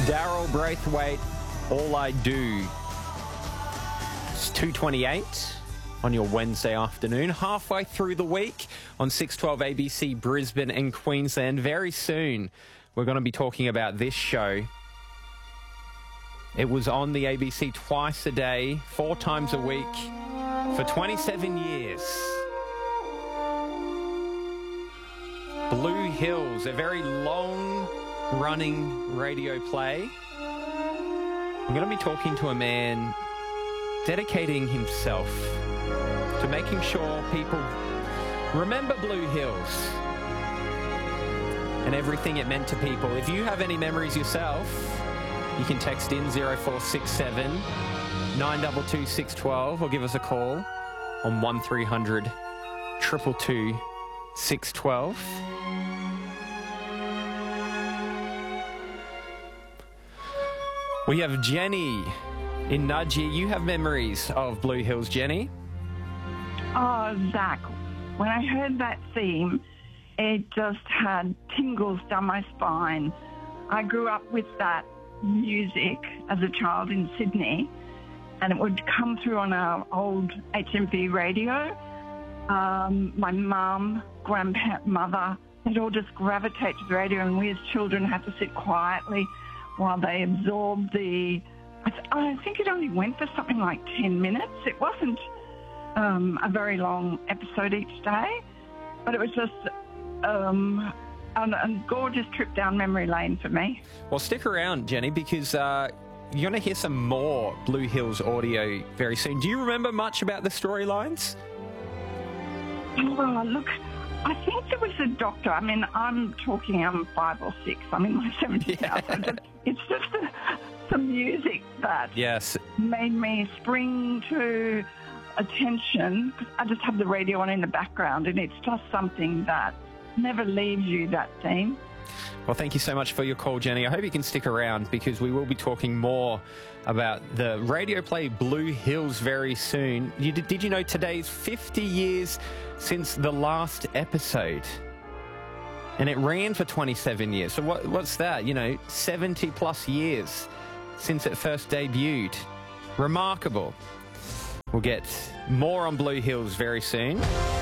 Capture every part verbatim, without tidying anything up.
Daryl Braithwaite, All I Do. It's two twenty-eight on your Wednesday afternoon, halfway through the week on six twelve A B C Brisbane and Queensland. Very soon, we're going to be talking about this show. It was on the A B C twice a day, four times a week, for twenty-seven years. Blue Hills, a very long-running radio play. I'm going to be talking to a man dedicating himself to making sure people remember Blue Hills and everything it meant to people. If you have any memories yourself, you can text in zero four six seven, nine two two, six one two or give us a call on one three hundred, two two two, six one two. We have Jenny in Nudgee. You have memories of Blue Hills, Jenny? Oh, Zach, when I heard that theme, it just had tingles down my spine. I grew up with that music as a child in Sydney, and it would come through on our old H M V radio. Um, my mum, grandmother, they'd all just gravitate to the radio, and we as children had to sit quietly while they absorbed the... I, th- I think it only went for something like ten minutes. It wasn't um, a very long episode each day, but it was just um, a, a gorgeous trip down memory lane for me. Well, stick around, Jenny, because uh, you're going to hear some more Blue Hills audio very soon. Do you remember much about the storylines? Well, look, I think there was a doctor. I mean, I'm talking, I'm five or six. I'm in my seventies now. So just, it's just the, the music that yes. made me spring to attention. I just have the radio on in the background, and it's just something that never leaves you, that theme. Well, thank you so much for your call, Jenny. I hope you can stick around because we will be talking more about the radio play Blue Hills very soon. You, did you know today's fifty years since the last episode? And it ran for twenty-seven years. So what, what's that? You know, seventy plus years since it first debuted. Remarkable. We'll get more on Blue Hills very soon.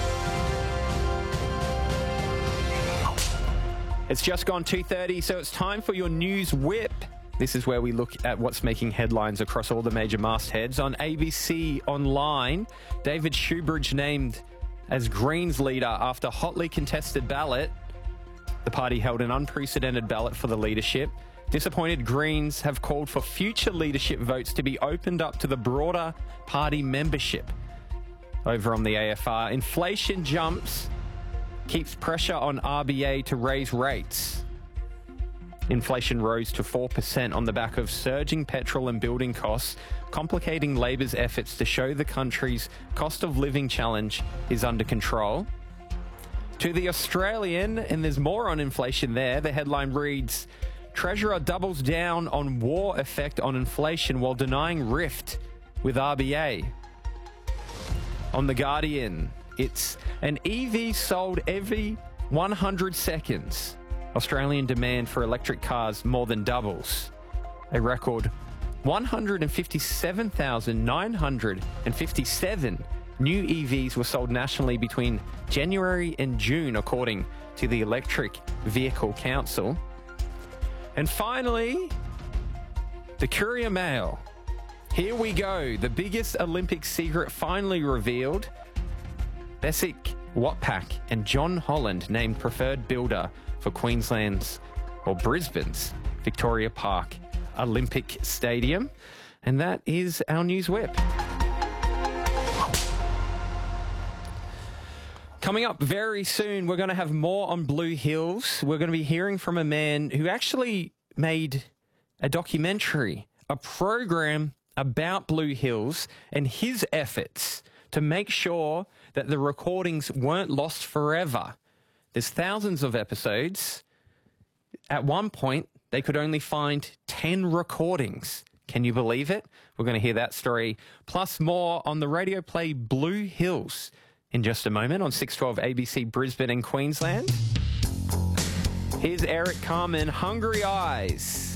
It's just gone two thirty, so it's time for your News Whip. This is where we look at what's making headlines across all the major mastheads. On A B C Online, David Shoebridge named as Greens leader after hotly contested ballot. The party held an unprecedented ballot for the leadership. Disappointed Greens have called for future leadership votes to be opened up to the broader party membership. Over on the A F R, inflation jumps keeps pressure on R B A to raise rates. Inflation rose to four percent on the back of surging petrol and building costs, complicating Labor's efforts to show the country's cost of living challenge is under control. To the Australian, and there's more on inflation there, the headline reads, Treasurer doubles down on war effect on inflation while denying rift with R B A. On The Guardian, it's an E V sold every one hundred seconds. Australian demand for electric cars more than doubles. A record one hundred fifty-seven thousand nine hundred fifty-seven new E Vs were sold nationally between January and June, according to the Electric Vehicle Council. And finally, the Courier Mail. Here we go. The biggest Olympic secret finally revealed. Besic Watpac and John Holland named preferred builder for Queensland's, or Brisbane's, Victoria Park Olympic Stadium. And that is our News Whip. Coming up very soon, we're going to have more on Blue Hills. We're going to be hearing from a man who actually made a documentary, a program about Blue Hills and his efforts to make sure that the recordings weren't lost forever. There's thousands of episodes. At one point, they could only find ten recordings. Can you believe it? We're going to hear that story, plus more on the radio play Blue Hills in just a moment on six twelve A B C Brisbane and Queensland. Here's Eric Carmen, Hungry Eyes.